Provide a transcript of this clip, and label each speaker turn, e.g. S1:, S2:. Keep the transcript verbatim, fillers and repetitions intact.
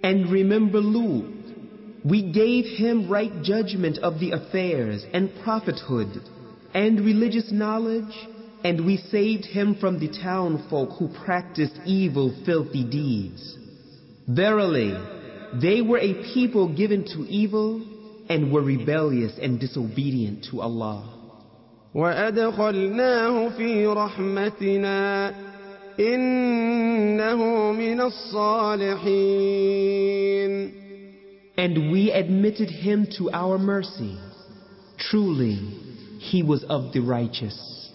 S1: And remember Lut. We gave him right judgment of the affairs and prophethood and religious knowledge, and we saved him from the townfolk who practiced evil, filthy deeds. Verily, they were a people given to evil and were rebellious and disobedient to Allah.
S2: وَأَدْخَلْنَاهُ فِي رَحْمَتِنَا إِنَّهُ مِنَ الصَّالِحِينَ.
S1: And we admitted him to our mercy. Truly, he was of the righteous.